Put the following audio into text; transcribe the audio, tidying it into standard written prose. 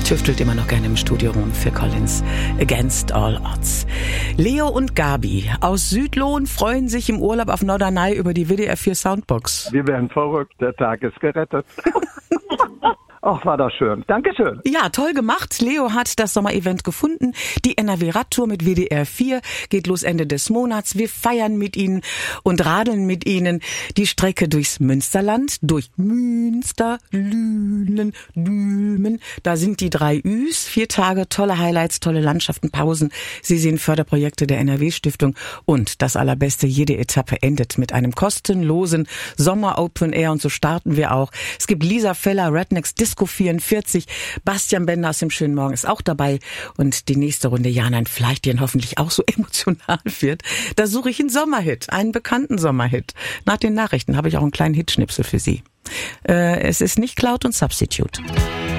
tüftelt immer noch gerne im Studio rum für Collins Against All Odds. Leo und Gabi aus Südlohn freuen sich im Urlaub auf Norderney über die WDR 4 Soundbox. Wir werden verrückt, der Tag ist gerettet. Ach, war das schön. Dankeschön. Ja, toll gemacht. Leo hat das Sommerevent gefunden. Die NRW-Radtour mit WDR 4 geht los Ende des Monats. Wir feiern mit Ihnen und radeln mit Ihnen die Strecke durchs Münsterland, durch Münster, Lünen, Dülmen. Da sind die 3 Üs. 4 Tage, tolle Highlights, tolle Landschaften, Pausen. Sie sehen Förderprojekte der NRW-Stiftung. Und das Allerbeste, jede Etappe endet mit einem kostenlosen Sommer-Open Air. Und so starten wir auch. Es gibt Lisa Feller, Rednecks Disco 44, Bastian Bender aus dem schönen Morgen ist auch dabei und die nächste Runde, ja, nein, vielleicht die hoffentlich auch so emotional wird. Da suche ich einen Sommerhit, einen bekannten Sommerhit. Nach den Nachrichten habe ich auch einen kleinen Hitschnipsel für Sie. Es ist nicht Cloud und Substitute.